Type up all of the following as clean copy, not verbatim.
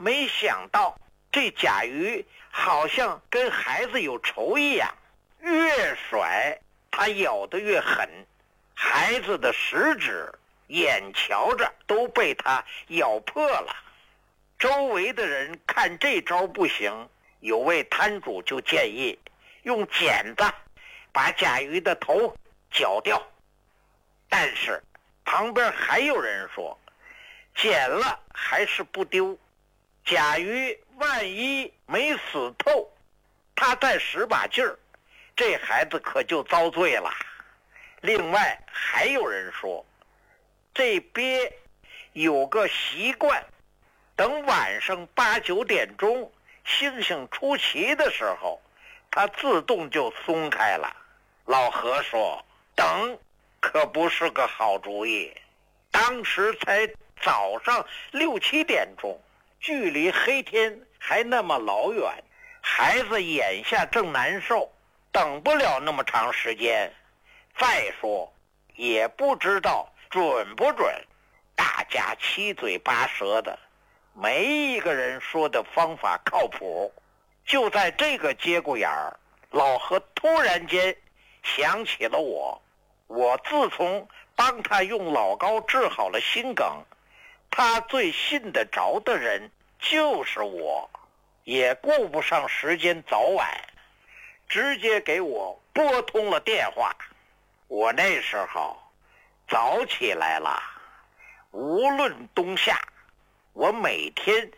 没想到这甲鱼好像跟孩子有仇一样，越甩它咬得越狠，孩子的食指眼瞧着都被它咬破了。周围的人看这招不行，有位摊主就建议用剪子把甲鱼的头绞掉，但是旁边还有人说，剪了还是不丢，甲鱼万一没死透，他再使把劲儿，这孩子可就遭罪了。另外还有人说，这鳖有个习惯，等晚上8、9点钟星星出奇的时候，它自动就松开了。老何说，等可不是个好主意，当时才早上6、7点钟，距离黑天还那么老远，孩子眼下正难受，等不了那么长时间。再说也不知道准不准，大家七嘴八舌的，没一个人说的方法靠谱。就在这个节骨眼儿，老何突然间想起了我自从帮他用老高治好了心梗，他最信得着的人就是我，也顾不上时间早晚，直接给我拨通了电话。我那时候早起来了，无论冬夏，我每天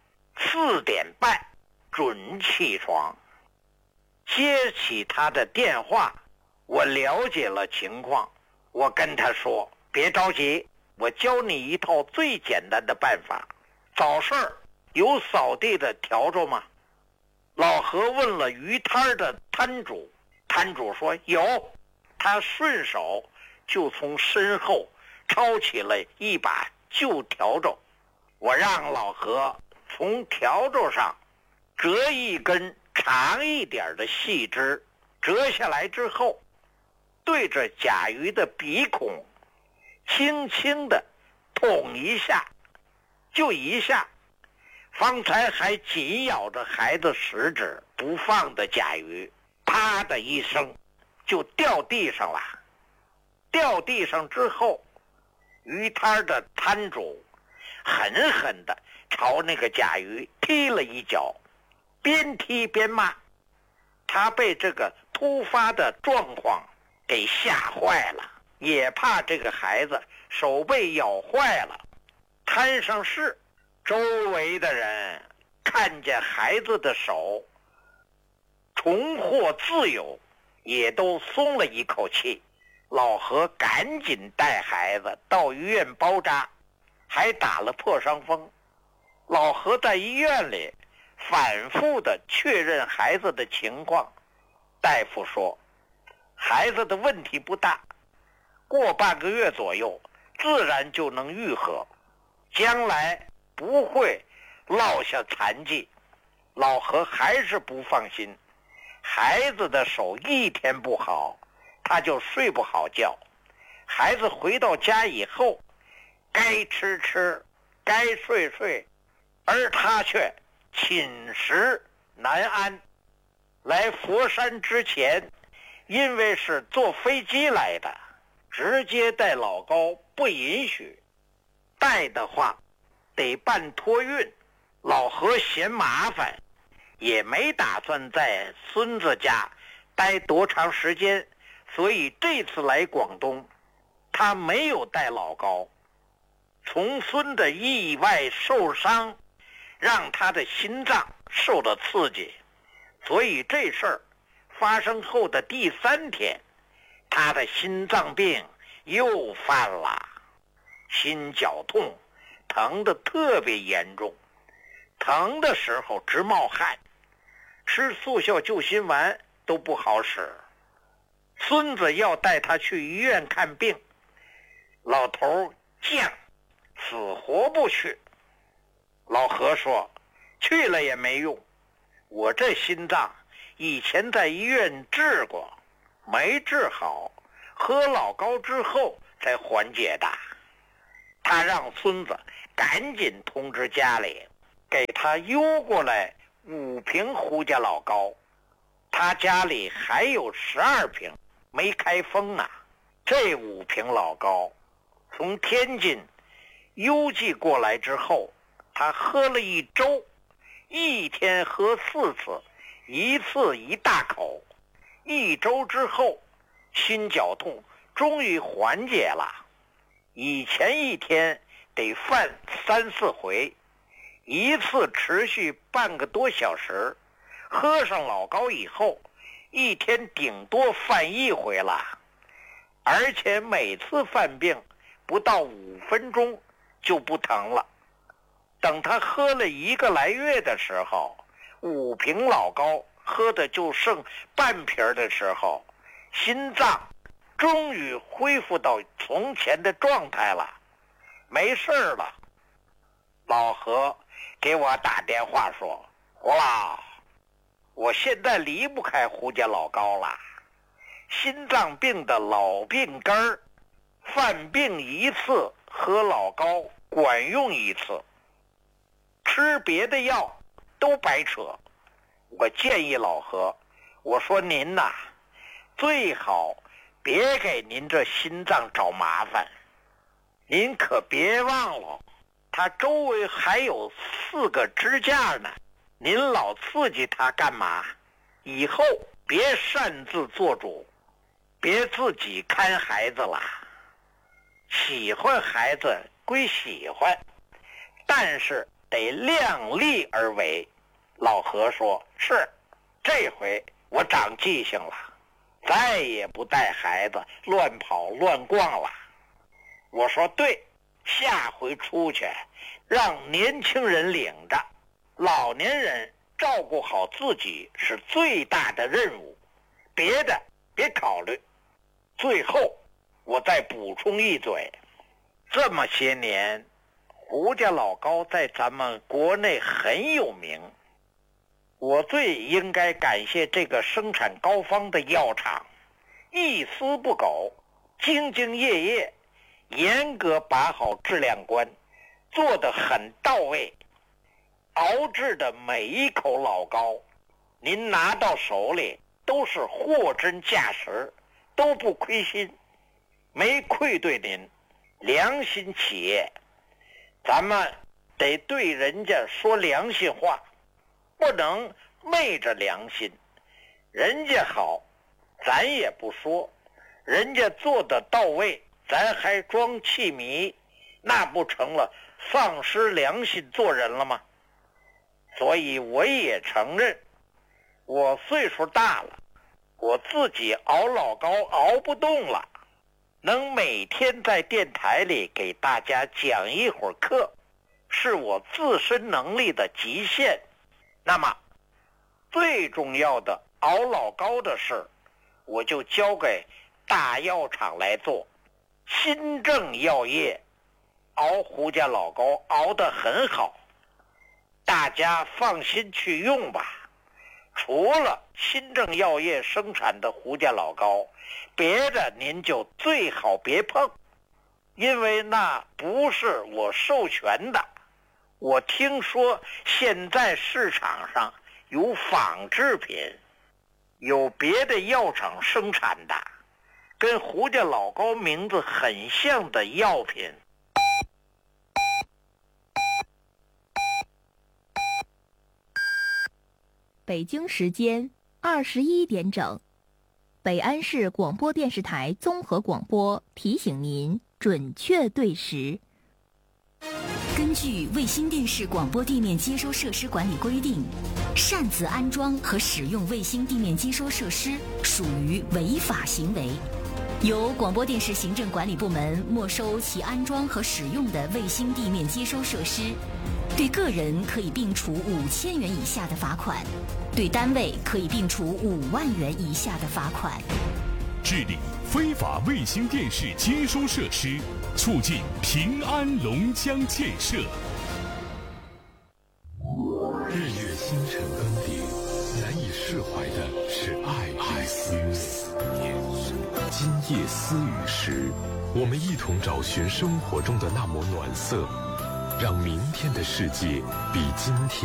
4点半准起床。接起他的电话，我了解了情况，我跟他说，别着急，我教你一套最简单的办法。早市有扫地的笤帚吗？老何问了鱼摊的摊主，摊主说有，他顺手就从身后抄起了一把旧笤帚。我让老何从笤帚上折一根长一点的细枝，折下来之后，对着甲鱼的鼻孔轻轻地捅一下，就一下。方才还紧咬着孩子食指不放的甲鱼，啪的一声就掉地上了。掉地上之后，鱼摊的摊主狠狠地朝那个甲鱼踢了一脚，边踢边骂。他被这个突发的状况给吓坏了，也怕这个孩子手被咬坏了。摊上事，周围的人看见孩子的手重获自由，也都松了一口气。老何赶紧带孩子到医院包扎，还打了破伤风。老何在医院里反复的确认孩子的情况，大夫说孩子的问题不大，过半个月左右自然就能愈合，将来不会落下残疾。老何还是不放心，孩子的手一天不好，他就睡不好觉。孩子回到家以后，该吃吃，该睡睡，而他却寝食难安。来佛山之前，因为是坐飞机来的，直接带老高不允许，带的话得办托运。老何嫌麻烦，也没打算在孙子家待多长时间，所以这次来广东，他没有带老高。从孙的意外受伤，让他的心脏受了刺激，所以这事儿发生后的第3天，他的心脏病又犯了，心绞痛，疼得特别严重，疼的时候直冒汗，吃速效救心丸都不好使。孙子要带他去医院看病，老头犟，死活不去。老何说，去了也没用，我这心脏以前在医院治过，没治好，喝老高之后才缓解的。他让孙子赶紧通知家里， 给他邮过来5瓶胡家老高，他家里还有12瓶没开封呢。这5瓶老高从天津邮寄过来之后，他喝了1周，一天喝4次，一次1大口。1周之后，心绞痛终于缓解了。以前一天得犯3、4回，一次持续半个多小时。喝上老高以后，一天顶多犯1回了，而且每次犯病不到5分钟就不疼了。等他喝了1个来月的时候，5瓶老高喝的就剩半瓶的时候，心脏终于恢复到从前的状态了，没事了。老何给我打电话说，胡老，我现在离不开胡家老高了，心脏病的老病根儿，犯病一次喝老高管用一次，吃别的药都白扯。我建议老何，我说您呐，最好别给您这心脏找麻烦。您可别忘了，他周围还有4个支架呢，您老刺激他干嘛？以后别擅自做主，别自己看孩子了。喜欢孩子归喜欢，但是得量力而为。老何说，是，这回我长记性了，再也不带孩子乱跑乱逛了。我说对，下回出去让年轻人领着，老年人照顾好自己是最大的任务，别的别考虑。最后我再补充一嘴，这么些年胡家老高在咱们国内很有名，我最应该感谢这个生产膏方的药厂，一丝不苟，兢兢业业，严格把好质量关，做得很到位。熬制的每一口老高，您拿到手里都是货真价实，都不亏心，没愧对您，良心企业。咱们得对人家说良心话，不能昧着良心。人家好咱也不说，人家做得到位咱还装气迷，那不成了丧失良心做人了吗？所以我也承认，我岁数大了，我自己熬老高熬不动了，能每天在电台里给大家讲一会儿课，是我自身能力的极限。那么最重要的熬老高的事，我就交给大药厂来做。新政药业熬胡家老高熬得很好，大家放心去用吧。除了新政药业生产的胡家老高，别的您就最好别碰，因为那不是我授权的。我听说现在市场上有仿制品，有别的药厂生产的跟胡家老高名字很像的药品。 北京时间21点整，北安市广播电视台综合广播提醒您准确对时。 根据卫星电视广播地面接收设施管理规定，擅自安装和使用卫星地面接收设施属于违法行为，由广播电视行政管理部门没收其安装和使用的卫星地面接收设施，对个人可以并处5000元以下的罚款，对单位可以并处5万元以下的罚款。 治理非法卫星电视接收设施，促进平安龙江建设。 日月星辰更迭，难以释怀的是爱与思念。今夜思雨时，我们一同找寻生活中的那抹暖色， 让明天的世界比今天